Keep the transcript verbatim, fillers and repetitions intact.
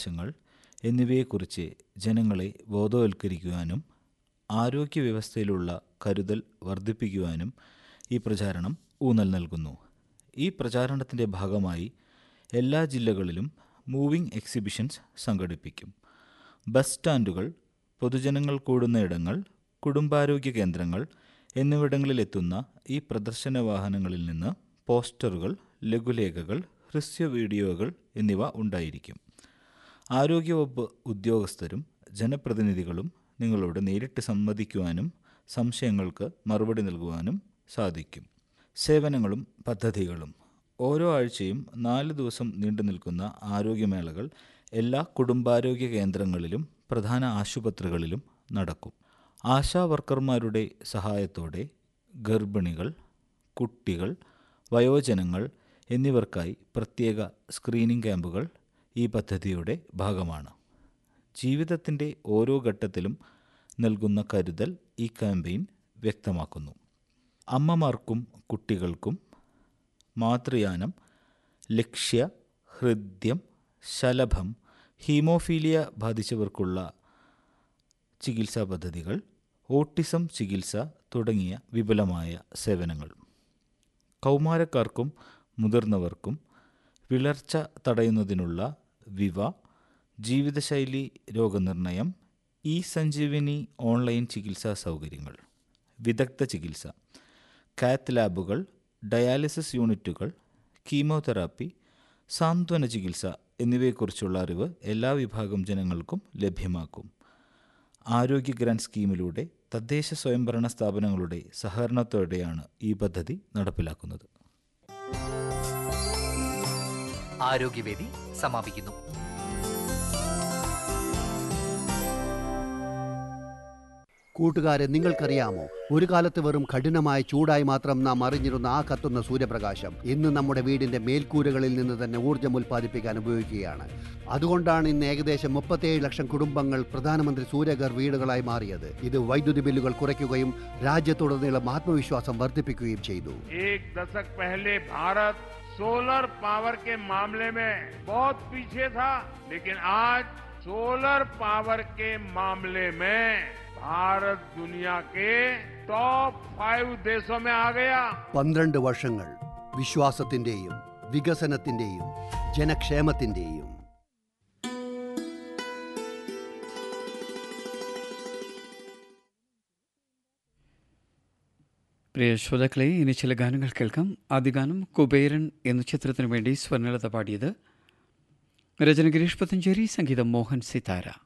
അവകാശങ്ങൾ എന്നിവയെക്കുറിച്ച് ജനങ്ങളെ ബോധവൽക്കരിക്കുവാനും ആരോഗ്യവ്യവസ്ഥയിലുള്ള കരുതൽ വർദ്ധിപ്പിക്കുവാനും ഈ പ്രചാരണം ഊന്നൽ നൽകുന്നു. ഈ പ്രചാരണത്തിൻ്റെ ഭാഗമായി എല്ലാ ജില്ലകളിലും മൂവിംഗ് എക്സിബിഷൻസ് സംഘടിപ്പിക്കും. ബസ് സ്റ്റാൻഡുകൾ, പൊതുജനങ്ങൾ കൂടുന്ന ഇടങ്ങൾ, കുടുംബാരോഗ്യ കേന്ദ്രങ്ങൾ എന്നിവിടങ്ങളിലെത്തുന്ന ഈ പ്രദർശന വാഹനങ്ങളിൽ നിന്ന് പോസ്റ്ററുകൾ, ലഘുലേഖകൾ, ഹ്രസ്വ വീഡിയോകൾ എന്നിവ ഉണ്ടായിരിക്കും. ആരോഗ്യവകുപ്പ് ഉദ്യോഗസ്ഥരും ജനപ്രതിനിധികളും നിങ്ങളോട് നേരിട്ട് സംവദിക്കുവാനും സംശയങ്ങൾക്ക് മറുപടി നൽകുവാനും സാധിക്കും. സേവനങ്ങളും പദ്ധതികളും. ഓരോ ആഴ്ചയും നാല് ദിവസം നീണ്ടു നിൽക്കുന്ന ആരോഗ്യമേളകൾ എല്ലാ കുടുംബാരോഗ്യ കേന്ദ്രങ്ങളിലും പ്രധാന ആശുപത്രികളിലും നടക്കും. ആശാ വർക്കർമാരുടെ സഹായത്തോടെ ഗർഭിണികൾ, കുട്ടികൾ, വയോജനങ്ങൾ എന്നിവർക്കായി പ്രത്യേക സ്ക്രീനിംഗ് ക്യാമ്പുകൾ ഈ പദ്ധതിയുടെ ഭാഗമാണ്. ജീവിതത്തിൻ്റെ ഓരോ ഘട്ടത്തിലും നൽകുന്ന കരുതൽ ഈ ക്യാമ്പയിൻ വ്യക്തമാക്കുന്നു. അമ്മമാർക്കും കുട്ടികൾക്കും മാതൃയാനം, ലക്ഷ്യ, ഹൃദ്യം, ശലഭം, ഹീമോഫീലിയ ബാധിച്ചവർക്കുള്ള ചികിത്സാ പദ്ധതികൾ, ഓട്ടിസം ചികിത്സ തുടങ്ങിയ വിപുലമായ സേവനങ്ങൾ. കൗമാരക്കാർക്കും മുതിർന്നവർക്കും വിളർച്ച തടയുന്നതിനുള്ള വിവ, ജീവിതശൈലി രോഗനിർണയം, ഇ സഞ്ജീവനി ഓൺലൈൻ ചികിത്സാ സൗകര്യങ്ങൾ, വിദഗ്ധ ചികിത്സ, കാത്ത് ലാബുകൾ, ഡയാലിസിസ് യൂണിറ്റുകൾ, കീമോതെറാപ്പി, സാന്ത്വന ചികിത്സ എന്നിവയെക്കുറിച്ചുള്ള അറിവ് എല്ലാ വിഭാഗം ജനങ്ങൾക്കും ലഭ്യമാക്കും. ആരോഗ്യ ഗ്രാന്റ് സ്കീമിലൂടെ തദ്ദേശ സ്വയംഭരണ സ്ഥാപനങ്ങളുടെ സഹകരണത്തോടെയാണ് ഈ പദ്ധതി നടപ്പിലാക്കുന്നത്. ആരോഗ്യവേദി സമാപിക്കുന്നു. കൂട്ടുകാരെ, നിങ്ങൾക്കറിയാമോ, ഒരു കാലത്ത് വെറും കഠിനമായ ചൂടായി മാത്രം നാം അറിഞ്ഞിരുന്ന ആ കത്തുന്ന സൂര്യപ്രകാശം ഇന്ന് നമ്മുടെ വീടിന്റെ മേൽക്കൂരകളിൽ നിന്ന് തന്നെ ഊർജ്ജം ഉൽപ്പാദിപ്പിക്കാൻ ഉപയോഗിക്കുകയാണ്. അതുകൊണ്ടാണ് ഇന്ന് ഏകദേശം മുപ്പത്തിയേഴ് ലക്ഷം കുടുംബങ്ങൾ പ്രധാനമന്ത്രി സൂര്യഘർ വീടുകളായി മാറിയത്. ഇത് വൈദ്യുതി ബില്ലുകൾ കുറയ്ക്കുകയും രാജ്യത്തുടനീളം ആത്മവിശ്വാസം വർദ്ധിപ്പിക്കുകയും ചെയ്തു. सोलर पावर के मामले में बहुत पीछे था, लेकिन आज सोलर पावर के मामले में भारत दुनिया के टॉप फाइव देशों में आ गया. പന്ത്രണ്ട് വർഷങ്ങൾ വിശ്വാസത്തിന്റെയും വികസനത്തിന്റെയും ജനക്ഷേമത്തിന്റെയും. പ്രിയ ശ്രോതാക്കളെ, ഇനി ചില ഗാനങ്ങൾ കേൾക്കാം. ആദ്യ ഗാനം കുബേരൻ എന്ന ചിത്രത്തിനു വേണ്ടി സ്വർണ്ണലത പാടിയത്. രചന ഗിരീഷ് പത്തഞ്ചേരി, സംഗീതം മോഹൻ സിതാര.